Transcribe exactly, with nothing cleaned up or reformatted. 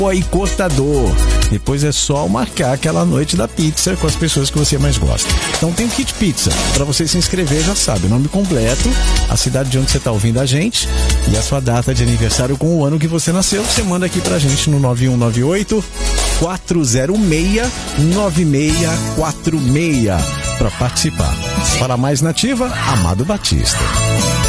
e cortador. Depois é só marcar aquela noite da pizza com as pessoas que você mais gosta. Então tem o Kit Pizza. Para você se inscrever, já sabe, o nome completo, a cidade de onde você está ouvindo a gente e a sua data de aniversário com o ano que você nasceu. Você manda aqui pra gente no nove um nove oito, quatro zero seis, nove seis quatro seis para participar. Para mais Nativa, Amado Batista.